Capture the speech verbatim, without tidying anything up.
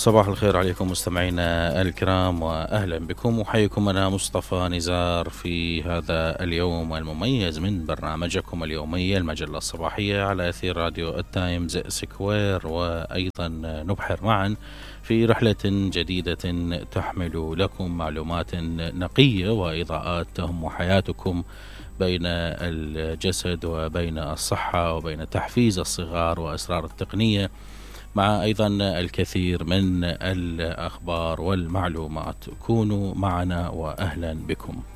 صباح الخير عليكم مستمعينا الكرام، وأهلا بكم، وحيكم أنا مصطفى نزار في هذا اليوم المميز من برنامجكم اليومي المجلة الصباحية على أثير راديو التايمز سكوير. وأيضا نبحر معا في رحلة جديدة تحمل لكم معلومات نقية وإضاءات تهم حياتكم بين الجسد وبين الصحة وبين تحفيز الصغار وأسرار التقنية، مع أيضا الكثير من الأخبار والمعلومات. كونوا معنا وأهلا بكم.